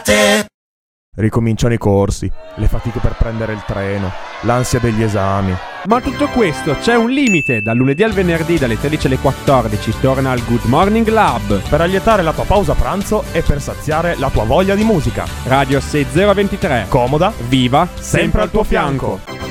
d'estate. Ricominciano i corsi, le fatiche per prendere il treno, l'ansia degli esami. Ma a tutto questo c'è un limite. Dal lunedì al venerdì dalle 13 alle 14 torna al Good Morning Lab Per allietare la tua pausa pranzo e per saziare la tua voglia di musica. Radio 6023. Comoda, Viva, sempre al tuo fianco.